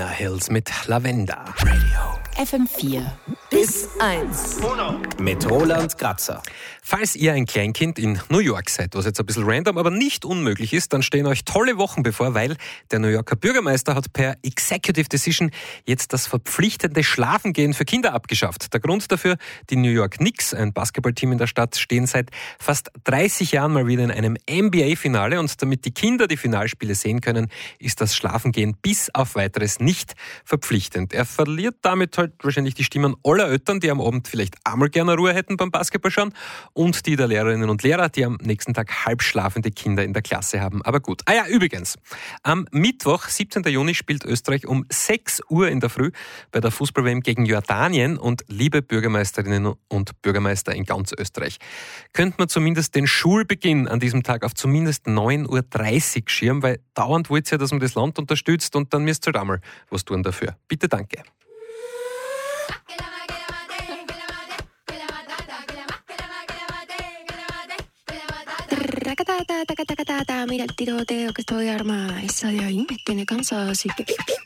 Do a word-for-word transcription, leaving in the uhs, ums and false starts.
Lena Hills mit Lavenda. Radio. F M vier bis eins. Mit Roland Grazer. Falls ihr ein Kleinkind in New York seid, was jetzt ein bisschen random, aber nicht unmöglich ist, dann stehen euch tolle Wochen bevor, weil der New Yorker Bürgermeister hat per Executive Decision jetzt das verpflichtende Schlafengehen für Kinder abgeschafft. Der Grund dafür, die New York Knicks, ein Basketballteam in der Stadt, stehen seit fast dreißig Jahren mal wieder in einem N B A-Finale und damit die Kinder die Finalspiele sehen können, ist das Schlafengehen bis auf Weiteres nicht verpflichtend. Er verliert damit halt wahrscheinlich die Stimmen aller Eltern, die am Abend vielleicht einmal gerne Ruhe hätten beim Basketballschauen, und die der Lehrerinnen und Lehrer, die am nächsten Tag halb schlafende Kinder in der Klasse haben. Aber gut. Ah ja, übrigens, am Mittwoch, siebzehnten Juni, spielt Österreich um sechs Uhr in der Früh bei der Fußball-W M gegen Jordanien. Und liebe Bürgermeisterinnen und Bürgermeister in ganz Österreich, könnte man zumindest den Schulbeginn an diesem Tag auf zumindest neun Uhr dreißig schirmen, weil dauernd wollt ihr ja, dass man das Land unterstützt und dann müsst ihr halt einmal was tun dafür. Bitte, danke. Mira el tiroteo que estoy armada. Esa de ahí me tiene cansada, así que